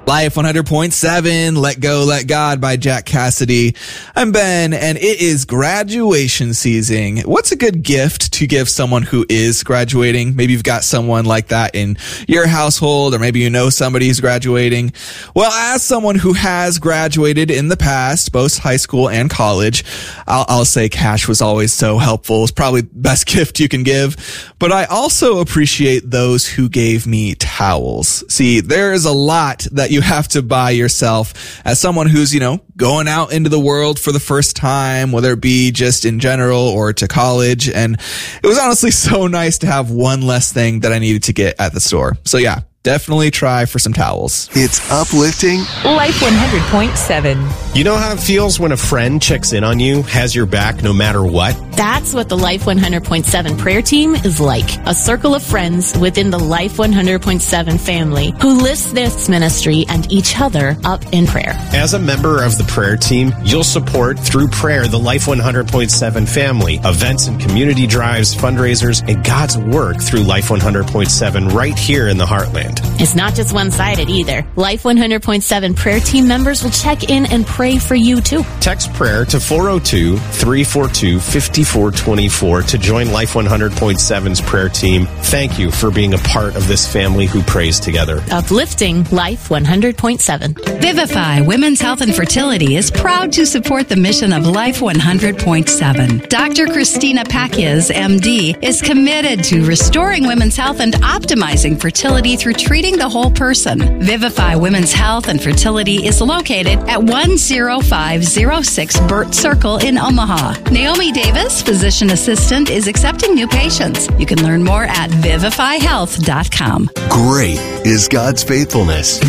Life 100.7, Let Go, Let God by Jack Cassidy. I'm Ben, and it is graduation season. What's a good gift to give someone who is graduating? Maybe you've got someone like that in your household, or maybe you know somebody who's graduating. Well, as someone who has graduated in the past, both high school and college, I'll say cash was always so helpful. It's probably the best gift you can give. But I also appreciate those who gave me towels. See, there is a lot that you have to buy yourself as someone who's, going out into the world for the first time, whether it be just in general or to college. And it was honestly so nice to have one less thing that I needed to get at the store. So yeah, definitely try for some towels. It's uplifting. Life 100.7. You know how it feels when a friend checks in on you, has your back no matter what? That's what the Life 100.7 prayer team is like. A circle of friends within the Life 100.7 family who lifts this ministry and each other up in prayer. As a member of the prayer team, you'll support through prayer the Life 100.7 family, events and community drives, fundraisers, and God's work through Life 100.7 right here in the Heartland. It's not just one-sided either. Life 100.7 prayer team members will check in and pray for you too. Text prayer to 402-342-5424 to join Life 100.7's prayer team. Thank you for being a part of this family who prays together. Uplifting Life 100.7. Vivify Women's Health and Fertility is proud to support the mission of Life 100.7. Dr. Christina Pakias, MD, is committed to restoring women's health and optimizing fertility through treating the whole person. Vivify Women's Health and Fertility is located at 10506 Burt Circle in Omaha. Naomi Davis, physician assistant, is accepting new patients. You can learn more at vivifyhealth.com. Great is God's faithfulness.